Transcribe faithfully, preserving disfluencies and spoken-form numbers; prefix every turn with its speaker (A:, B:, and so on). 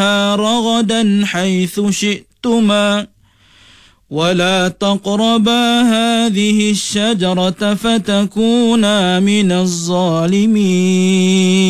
A: منها رغدا حيث شئتما ولا تقربا هذه الشجرة فتكونا من الظالمين